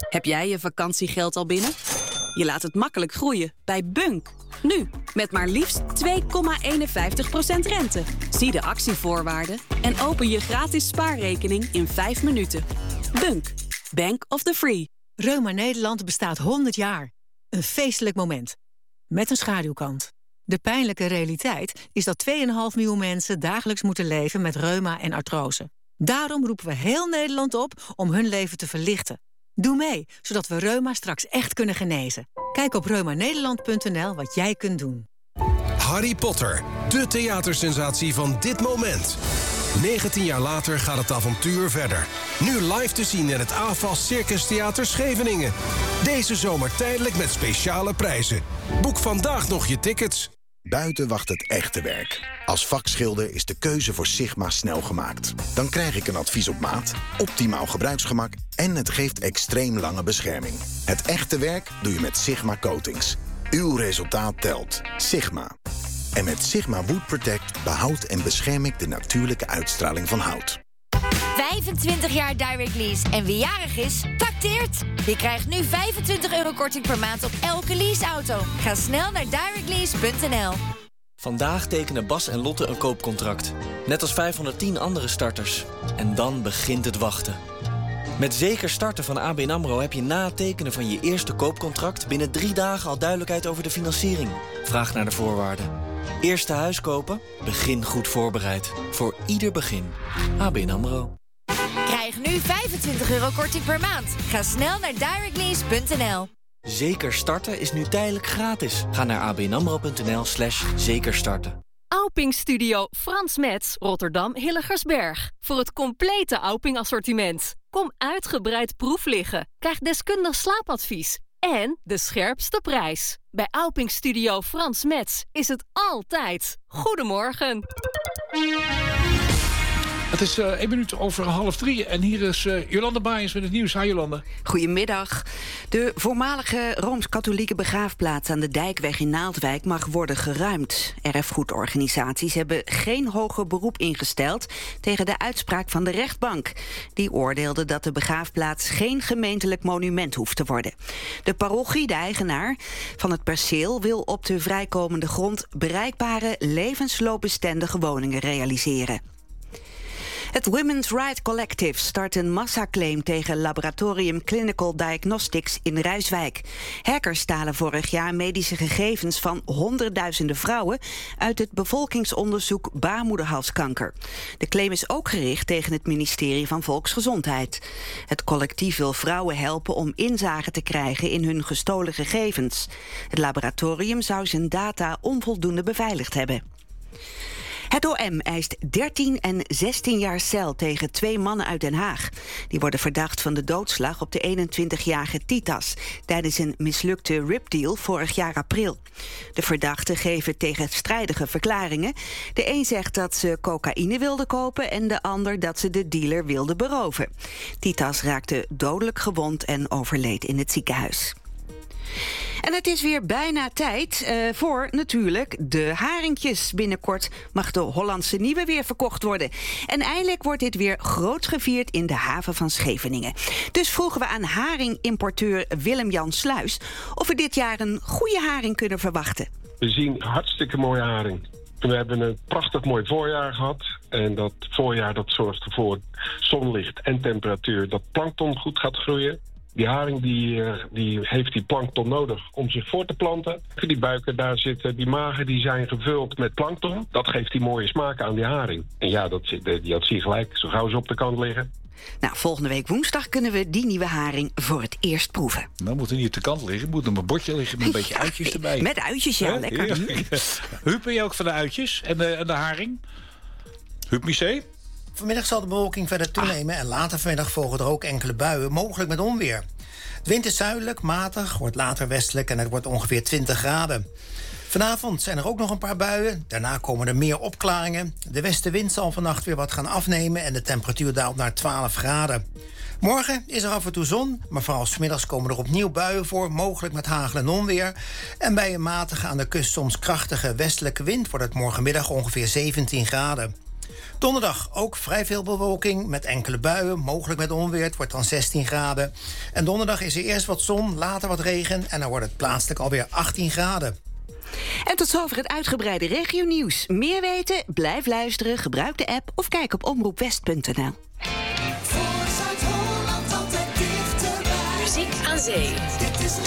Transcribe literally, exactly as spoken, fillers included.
Heb jij je vakantiegeld al binnen? Je laat het makkelijk groeien bij Bunk. Nu, met maar liefst twee komma eenenvijftig procent rente. Zie de actievoorwaarden en open je gratis spaarrekening in vijf minuten. Bunk, Bank of the Free. Reuma Nederland bestaat honderd jaar. Een feestelijk moment. Met een schaduwkant. De pijnlijke realiteit is dat twee komma vijf miljoen mensen dagelijks moeten leven met reuma en artrose. Daarom roepen we heel Nederland op om hun leven te verlichten. Doe mee, zodat we reuma straks echt kunnen genezen. Kijk op reuma nederland punt n l wat jij kunt doen. Harry Potter, de theatersensatie van dit moment. negentien jaar later gaat het avontuur verder. Nu live te zien in het A F A S Circus Theater Scheveningen. Deze zomer tijdelijk met speciale prijzen. Boek vandaag nog je tickets. Buiten wacht het echte werk. Als vakschilder is de keuze voor Sigma snel gemaakt. Dan krijg ik een advies op maat, optimaal gebruiksgemak en het geeft extreem lange bescherming. Het echte werk doe je met Sigma Coatings. Uw resultaat telt. Sigma. En met Sigma Wood Protect behoud en bescherm ik de natuurlijke uitstraling van hout. vijfentwintig jaar Direct Lease en wie jarig is, tacteert. Je krijgt nu vijfentwintig euro korting per maand op elke leaseauto. Ga snel naar direct lease punt n l. Vandaag tekenen Bas en Lotte een koopcontract. Net als vijfhonderdtien andere starters. En dan begint het wachten. Met Zeker Starten van A B N AMRO heb je na het tekenen van je eerste koopcontract binnen drie dagen al duidelijkheid over de financiering. Vraag naar de voorwaarden. Eerste huis kopen? Begin goed voorbereid. Voor ieder begin. A B N AMRO. Krijg nu vijfentwintig euro korting per maand. Ga snel naar direct lease punt n l. Zeker Starten is nu tijdelijk gratis. Ga naar abnamro punt n l slash zeker starten. Auping Studio Frans Metz, Rotterdam Hilligersberg. Voor het complete Auping assortiment. Kom uitgebreid proef liggen. Krijg deskundig slaapadvies. En de scherpste prijs. Bij Auping Studio Frans Metz is het altijd. Goedemorgen. Het is uh, één minuut over half drie en hier is uh, Jolanda Baaiens met het nieuws. Hi Jolanda. Goedemiddag. De voormalige Rooms-Katholieke begraafplaats aan de Dijkweg in Naaldwijk mag worden geruimd. Erfgoedorganisaties hebben geen hoger beroep ingesteld tegen de uitspraak van de rechtbank. Die oordeelde dat de begraafplaats geen gemeentelijk monument hoeft te worden. De parochie, de eigenaar van het perceel, wil op de vrijkomende grond bereikbare, levensloopbestendige woningen realiseren. Het Women's Right Collective start een massaclaim tegen Laboratorium Clinical Diagnostics in Rijswijk. Hackers stalen vorig jaar medische gegevens van honderdduizenden vrouwen uit het bevolkingsonderzoek baarmoederhalskanker. De claim is ook gericht tegen het ministerie van Volksgezondheid. Het collectief wil vrouwen helpen om inzage te krijgen in hun gestolen gegevens. Het laboratorium zou zijn data onvoldoende beveiligd hebben. Het O M eist dertien en zestien jaar cel tegen twee mannen uit Den Haag. Die worden verdacht van de doodslag op de eenentwintigjarige Titas tijdens een mislukte ripdeal vorig jaar april. De verdachten geven tegenstrijdige verklaringen. De een zegt dat ze cocaïne wilden kopen en de ander dat ze de dealer wilden beroven. Titas raakte dodelijk gewond en overleed in het ziekenhuis. En het is weer bijna tijd uh, voor natuurlijk de haringjes. Binnenkort mag de Hollandse Nieuwe weer verkocht worden. En eindelijk wordt dit weer groots gevierd in de haven van Scheveningen. Dus vroegen we aan haringimporteur Willem-Jan Sluis of we dit jaar een goede haring kunnen verwachten. We zien hartstikke mooie haring. We hebben een prachtig mooi voorjaar gehad. En dat voorjaar dat zorgt ervoor zonlicht en temperatuur dat plankton goed gaat groeien. Die haring die, die heeft die plankton nodig om zich voor te planten. Die buiken daar zitten, die magen die zijn gevuld met plankton. Dat geeft die mooie smaak aan die haring. En ja, dat, dat zie je gelijk, zo gauw ze op de kant liggen. Nou, volgende week woensdag kunnen we die nieuwe haring voor het eerst proeven. Nou, moet er niet op de kant liggen, moet er een bordje liggen met een beetje uitjes erbij. Met uitjes, ja, He? lekker. Ja. Huub, ben je ook van de uitjes en de, en de haring? Huub Missé? Vanmiddag zal de bewolking verder toenemen en later vanmiddag volgen er ook enkele buien, mogelijk met onweer. De wind is zuidelijk, matig, wordt later westelijk en het wordt ongeveer twintig graden. Vanavond zijn er ook nog een paar buien, daarna komen er meer opklaringen. De westenwind zal vannacht weer wat gaan afnemen en de temperatuur daalt naar twaalf graden. Morgen is er af en toe zon, maar vooral 's middags komen er opnieuw buien voor, mogelijk met hagel en onweer. En bij een matige aan de kust soms krachtige westelijke wind wordt het morgenmiddag ongeveer zeventien graden. Donderdag ook vrij veel bewolking met enkele buien, mogelijk met onweer. Het wordt dan zestien graden. En donderdag is er eerst wat zon, later wat regen en dan wordt het plaatselijk alweer achttien graden. En tot zover het uitgebreide regionieuws. Meer weten? Blijf luisteren, gebruik de app of kijk op omroep west punt n l. Muziek aan zee.